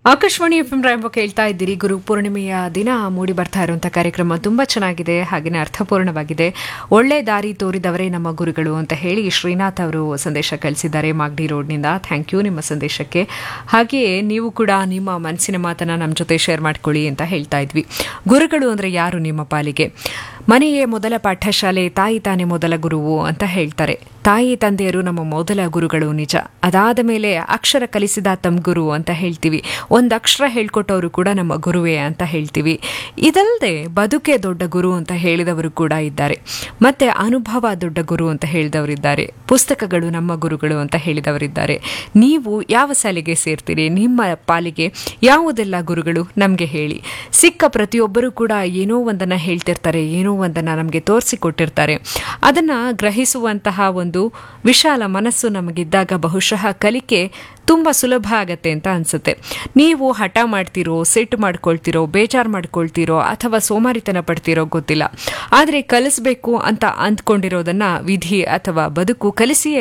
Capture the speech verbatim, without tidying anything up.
Akashvani F M ರಾಯಂಬ ಕೇಳ್ತಾ ಇದ್ದೀರಿ. ಗುರು ಪೂರ್ಣಿಮೆಯ ದಿನ ಮೂಡಿ ಬರ್ತಾ ಇರುವಂತಹ ಕಾರ್ಯಕ್ರಮ ತುಂಬಾ ಚೆನ್ನಾಗಿದೆ, ಹಾಗೆಯೇ ಅರ್ಥಪೂರ್ಣವಾಗಿದೆ. ಒಳ್ಳೆ ದಾರಿ ತೋರಿದವರೇ ನಮ್ಮ ಗುರುಗಳು ಅಂತ ಹೇಳಿ ಶ್ರೀನಾಥ್ ಅವರು ಸಂದೇಶ ಕಳಿಸಿದ್ದಾರೆ ಮಾಗಡಿ ರೋಡ್ನಿಂದ. ಥ್ಯಾಂಕ್ ಯು ನಿಮ್ಮ ಸಂದೇಶಕ್ಕೆ. ಹಾಗೆಯೇ ನೀವು ಕೂಡ ನಿಮ್ಮ ಮನಸ್ಸಿನ ಮಾತನ್ನ ನಮ್ಮ ಜೊತೆ ಶೇರ್ ಮಾಡ್ಕೊಳ್ಳಿ ಅಂತ ಹೇಳ್ತಾ ಇದ್ವಿ. ಗುರುಗಳು ಅಂದ್ರೆ ಯಾರು ನಿಮ್ಮ ಪಾಲಿಗೆ? ಮನೆಯೇ ಮೊದಲ ಪಾಠಶಾಲೆ, ತಾಯಿ ತಾನೇ ಮೊದಲ ಗುರುವು ಅಂತ ಹೇಳ್ತಾರೆ. ತಾಯಿ ತಂದೆಯರು ನಮ್ಮ ಮೊದಲ ಗುರುಗಳು ನಿಜ. ಅದಾದ ಮೇಲೆ ಅಕ್ಷರ ಕಲಿಸಿದ ತಮ್ಮ ಗುರು ಅಂತ ಹೇಳ್ತೀವಿ. ಒಂದು ಅಕ್ಷರ ಹೇಳ್ಕೊಟ್ಟವರು ಕೂಡ ನಮ್ಮ ಗುರುವೇ ಅಂತ ಹೇಳ್ತೀವಿ. ಇದಲ್ಲದೆ ಬದುಕೆ ದೊಡ್ಡ ಗುರು ಅಂತ ಹೇಳಿದವರು ಕೂಡ ಇದ್ದಾರೆ. ಮತ್ತೆ ಅನುಭವ ದೊಡ್ಡ ಗುರು ಅಂತ ಹೇಳಿದವರಿದ್ದಾರೆ. ಪುಸ್ತಕಗಳು ನಮ್ಮ ಗುರುಗಳು ಅಂತ ಹೇಳಿದವರಿದ್ದಾರೆ. ನೀವು ಯಾವ ಶಾಲೆಗೆ ಸೇರ್ತೀರಿ? ನಿಮ್ಮ ಪಾಲಿಗೆ ಯಾವುದೆಲ್ಲ ಗುರುಗಳು ನಮಗೆ ಹೇಳಿ. ಸಿಕ್ಕ ಪ್ರತಿಯೊಬ್ಬರೂ ಕೂಡ ಏನೋ ಒಂದನ್ನು ಹೇಳ್ತಿರ್ತಾರೆ, ಏನೋ ಒಂದನ್ನು ನಮಗೆ ತೋರಿಸಿಕೊಟ್ಟಿರ್ತಾರೆ. ಅದನ್ನು ಗ್ರಹಿಸುವಂತಹ ಒಂದು ವಿಶಾಲ ಮನಸ್ಸು ನಮಗಿದ್ದಾಗ ಬಹುಶಃ ಕಲಿಕೆ ತುಂಬ ಸುಲಭ ಆಗತ್ತೆ ಅಂತ ಅನ್ಸುತ್ತೆ. ನೀವು ಹಠ ಮಾಡ್ತಿರೋ, ಸೆಟ್ ಮಾಡ್ಕೊಳ್ತಿರೋ, ಬೇಜಾರು ಮಾಡ್ಕೊಳ್ತಿರೋ ಅಥವಾ ಸೋಮಾರಿತನ ಪಡ್ತಿರೋ ಗೊತ್ತಿಲ್ಲ. ಆದರೆ ಕಲಿಸ್ಬೇಕು ಅಂತ ಅಂದ್ಕೊಂಡಿರೋದನ್ನ ವಿಧಿ ಅಥವಾ ಬದುಕು ಕಲಿಸಿಯೇ